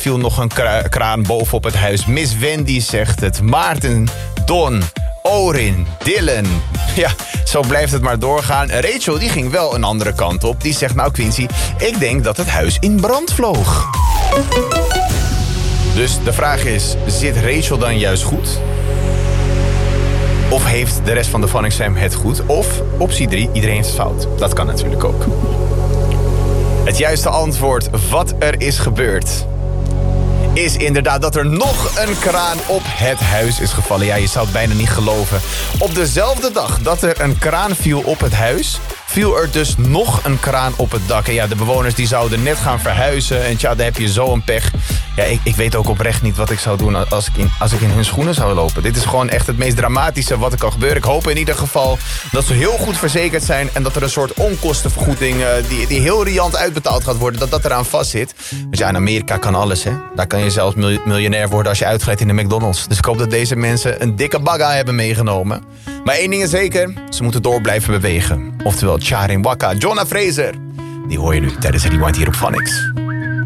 viel nog een kraan bovenop het huis. Miss Wendy zegt het. Maarten, Don, Orin, Dylan. Ja, zo blijft het maar doorgaan. Rachel die ging wel een andere kant op. Die zegt, nou Quincy, ik denk dat het huis in brand vloog. Dus de vraag is, zit Rachel dan juist goed? Of heeft de rest van de Fun Exam het goed? Of optie 3, iedereen heeft het fout. Dat kan natuurlijk ook. Het juiste antwoord, wat er is gebeurd, is inderdaad dat er nog een kraan op het huis is gevallen. Ja, je zou het bijna niet geloven. Op dezelfde dag dat er een kraan viel op het huis, viel er dus nog een kraan op het dak. En ja, de bewoners die zouden net gaan verhuizen. En tja, daar heb je zo een pech. Ja, ik weet ook oprecht niet wat ik zou doen als ik in hun schoenen zou lopen. Dit is gewoon echt het meest dramatische wat er kan gebeuren. Ik hoop in ieder geval dat ze heel goed verzekerd zijn en dat er een soort onkostenvergoeding die heel riant uitbetaald gaat worden, dat eraan vastzit. Dus ja, in Amerika kan alles, hè. Daar kan je zelfs miljonair worden als je uitglijdt in de McDonald's. Dus ik hoop dat deze mensen een dikke bagga hebben meegenomen. Maar één ding is zeker, ze moeten door blijven bewegen. Oftewel Charing Waka. Jonna Fraser, die hoor je nu tijdens Rewind hier op Phonics.